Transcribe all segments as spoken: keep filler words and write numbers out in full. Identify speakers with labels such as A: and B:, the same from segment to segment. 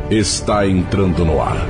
A: está entrando no ar.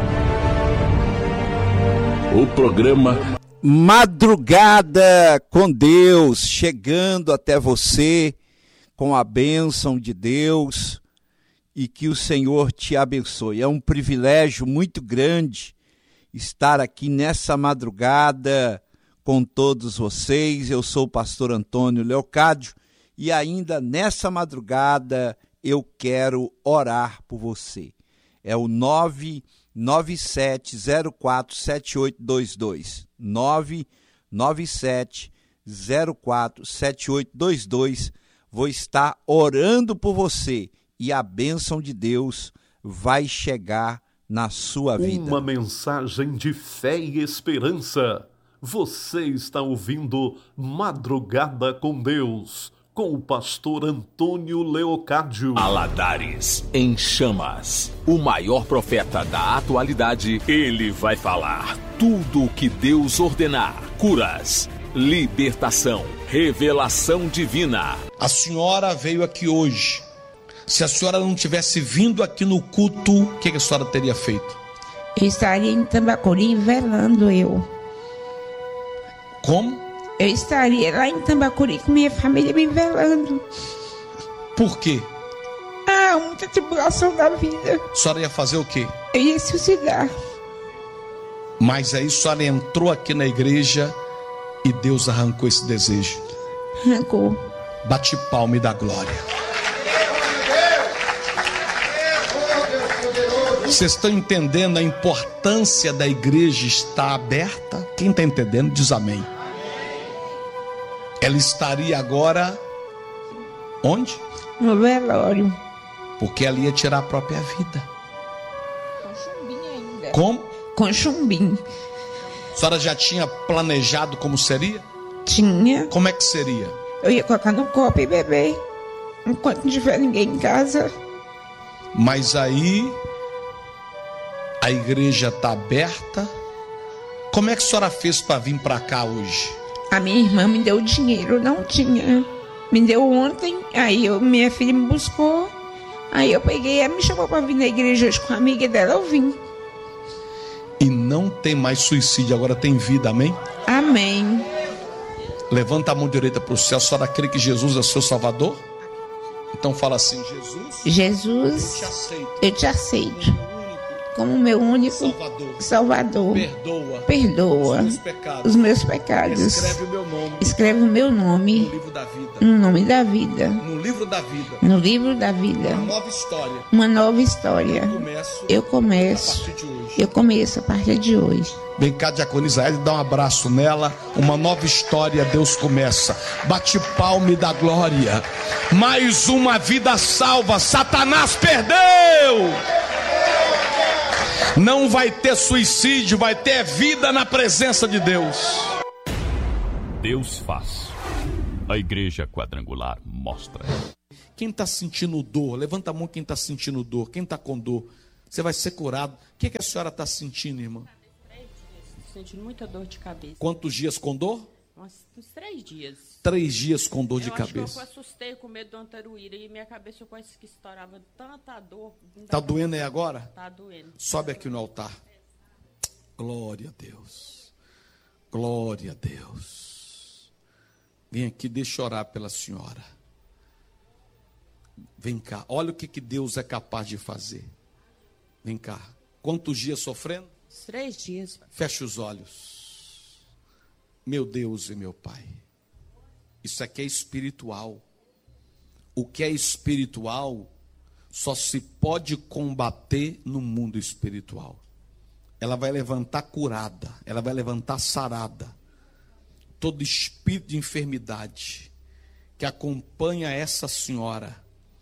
A: O programa
B: Madrugada com Deus, chegando até você com a bênção de Deus e que o Senhor te abençoe. É um privilégio muito grande estar aqui nessa madrugada com todos vocês. Eu sou o pastor Antônio Leocádio e ainda nessa madrugada eu quero orar por você. É o nove nove sete zero quatro sete oito dois dois, nove nove sete zero quatro sete oito dois dois. Vou estar orando por você e a bênção de Deus vai chegar na sua vida.
C: Uma mensagem de fé e esperança. Você está ouvindo Madrugada com Deus, com o pastor Antônio Leocádio.
A: Aladares em Chamas, o maior profeta da atualidade. Ele vai falar tudo o que Deus ordenar: curas, libertação, revelação divina.
D: A senhora veio aqui hoje. Se a senhora não tivesse vindo aqui no culto, o que a senhora teria feito?
E: Eu estaria em Tambacuri velando eu.
D: Como?
E: Eu estaria lá em Tambacuri com minha família me velando.
D: Por quê?
E: Ah, muita tribulação da vida.
D: A senhora ia fazer o quê?
E: Eu ia suicidar.
D: Mas aí a senhora entrou aqui na igreja e Deus arrancou esse desejo.
E: Arrancou.
D: Bate palma e dá glória. Vocês estão entendendo a importância da igreja estar aberta? Quem está entendendo diz amém. Ela estaria agora onde?
E: No velório.
D: Porque ela ia tirar a própria vida.
E: Com chumbinho ainda.
D: Como?
E: Com chumbinho.
D: A senhora já tinha planejado como seria?
E: Tinha.
D: Como é que seria?
E: Eu ia colocar no copo e beber enquanto não tiver ninguém em casa.
D: Mas aí a igreja está aberta. Como é que a senhora fez para vir para cá hoje?
E: A minha irmã me deu dinheiro, não tinha. Me deu ontem, aí eu, minha filha me buscou. Aí eu peguei, ela me chamou para vir na igreja hoje com a amiga dela, eu vim.
D: E não tem mais suicídio, agora tem vida, amém?
E: Amém.
D: Levanta a mão direita para o céu. A senhora crê que Jesus é seu Salvador? Então fala assim: Jesus,
E: Jesus,
D: eu te aceito,
E: eu te aceito como meu único
D: Salvador.
E: Salvador.
D: Perdoa,
E: Perdoa
D: os meus pecados.
E: os meus pecados.
D: Escreve o meu nome.
E: Escreve o meu nome
D: no livro da vida.
E: no nome da vida.
D: No livro da vida.
E: No livro da vida.
D: Uma nova história.
E: Uma nova história.
D: Eu começo.
E: Eu começo.
D: A partir de hoje.
E: Eu começo a partir de hoje.
D: Vem cá, diácono Israel, dá um abraço nela. Uma nova história, Deus começa. Bate palma e dá glória. Mais uma vida salva. Satanás perdeu. Não vai ter suicídio, vai ter vida na presença de Deus.
A: Deus faz. A Igreja Quadrangular mostra.
D: Quem está sentindo dor, levanta a mão quem está sentindo dor. Quem está com dor, você vai ser curado. O que, é que a senhora está sentindo, irmã?
F: Sentindo muita dor de cabeça.
D: Quantos dias com dor?
F: Uns, uns três dias.
D: Três dias com dor
F: eu
D: de
F: acho
D: cabeça.
F: Que eu assustei com medo do antaruíra e minha cabeça quase que estourava tanta dor.
D: Tá doendo aí agora?
F: Tá doendo.
D: Sobe aqui no altar. Glória a Deus. Glória a Deus. Vem aqui, deixa eu orar pela senhora. Vem cá, olha o que, que Deus é capaz de fazer. Vem cá. Quantos dias sofrendo?
F: Três dias.
D: Feche os olhos. Meu Deus e meu Pai. Isso aqui é espiritual. O que é espiritual só se pode combater no mundo espiritual. Ela vai levantar curada, ela vai levantar sarada. Todo espírito de enfermidade que acompanha essa senhora,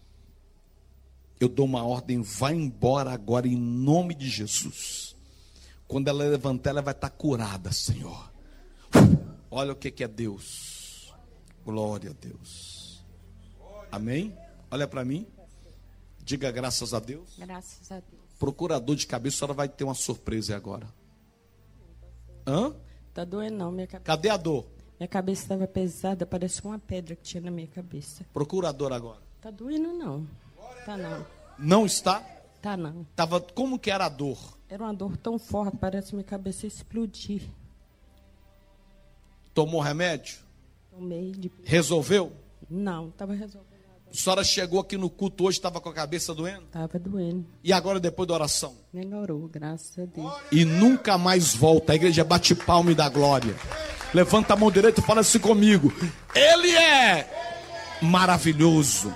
D: eu dou uma ordem, vai embora agora em nome de Jesus. Quando ela levantar, ela vai estar curada, Senhor. Olha o que é Deus. Glória a Deus. Amém? Olha para mim. Diga graças a Deus.
F: Graças a Deus.
D: Procurador de cabeça, a senhora vai ter uma surpresa agora. Hã?
F: Tá doendo não, minha cabeça.
D: Cadê a dor?
F: Minha cabeça estava pesada, parecia uma pedra que tinha na minha cabeça.
D: Procurador agora.
F: Tá doendo não. Tá não.
D: Não está?
F: Tá não.
D: Tava, como que era a dor?
F: Era uma dor tão forte, parece que minha cabeça ia explodir.
D: Tomou remédio?
F: Tomei de...
D: Resolveu?
F: Não, estava resolvendo.
D: A senhora chegou aqui no culto hoje, estava com a cabeça doendo?
F: Estava doendo.
D: E agora, depois da oração?
F: Melhorou, graças a Deus.
D: E nunca mais volta. A igreja bate palma e dá glória. Levanta a mão direita e fala assim comigo. Ele é maravilhoso.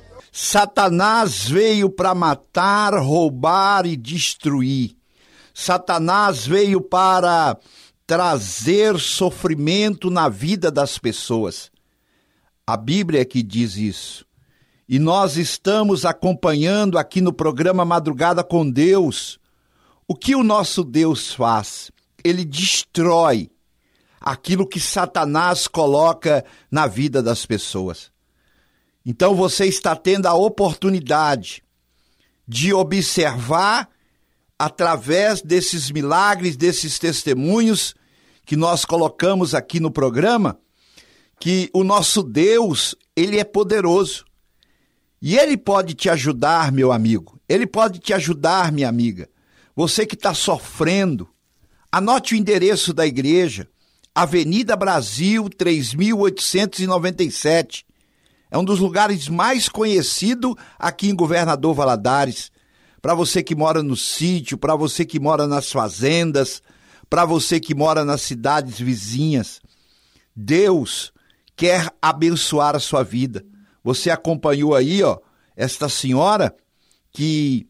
B: Satanás veio para matar, roubar e destruir. Satanás veio para trazer sofrimento na vida das pessoas. A Bíblia é que diz isso. E nós estamos acompanhando aqui no programa Madrugada com Deus. O que o nosso Deus faz? Ele destrói aquilo que Satanás coloca na vida das pessoas. Então você está tendo a oportunidade de observar, através desses milagres, desses testemunhos que nós colocamos aqui no programa, que o nosso Deus, ele é poderoso. E ele pode te ajudar, meu amigo. Ele pode te ajudar, minha amiga. Você que está sofrendo, anote o endereço da igreja, Avenida Brasil, três mil oitocentos e noventa e sete. É um dos lugares mais conhecidos aqui em Governador Valadares. Para você que mora no sítio, para você que mora nas fazendas, para você que mora nas cidades vizinhas. Deus quer abençoar a sua vida. Você acompanhou aí, ó, esta senhora que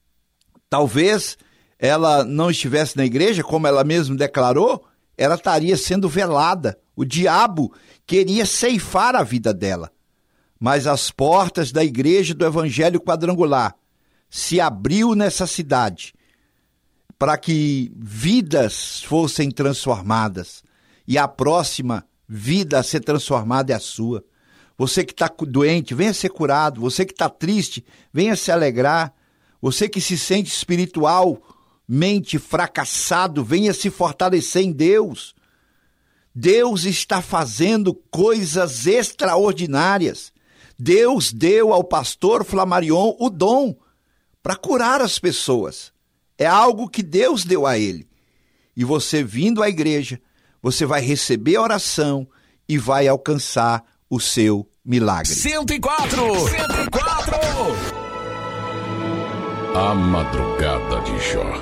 B: talvez ela não estivesse na igreja, como ela mesma declarou, ela estaria sendo velada. O diabo queria ceifar a vida dela. Mas as portas da igreja do Evangelho Quadrangular se abriu nessa cidade para que vidas fossem transformadas. E a próxima vida a ser transformada é a sua. Você que está doente, venha ser curado. Você que está triste, venha se alegrar. Você que se sente espiritualmente fracassado, venha se fortalecer em Deus. Deus está fazendo coisas extraordinárias. Deus deu ao pastor Flamarion o dom para curar as pessoas. É algo que Deus deu a ele. E você vindo à igreja, você vai receber a oração e vai alcançar o seu milagre.
A: cento e quatro! cento e quatro! A madrugada de Jó.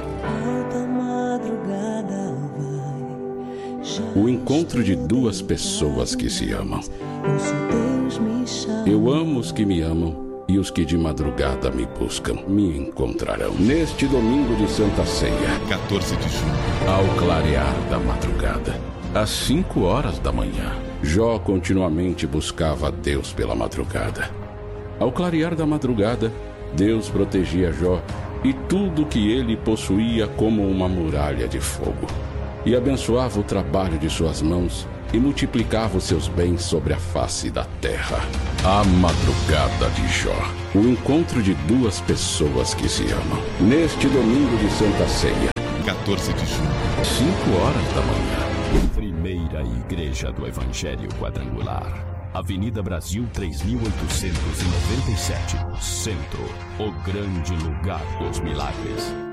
A: O encontro de duas pessoas que se amam. Eu amo os que me amam, e os que de madrugada me buscam me encontrarão. Neste domingo de Santa Ceia,
G: quatorze de junho,
A: ao clarear da madrugada, às cinco horas da manhã, Jó continuamente buscava a Deus pela madrugada. Ao clarear da madrugada, Deus protegia Jó e tudo que ele possuía como uma muralha de fogo, e abençoava o trabalho de suas mãos e multiplicava os seus bens sobre a face da terra. A madrugada de Jó. O encontro de duas pessoas que se amam. Neste domingo de Santa Ceia,
G: quatorze de junho,
A: cinco horas da manhã.
H: Primeira Igreja do Evangelho Quadrangular. Avenida Brasil três mil oitocentos e noventa e sete. Centro. O grande lugar dos milagres.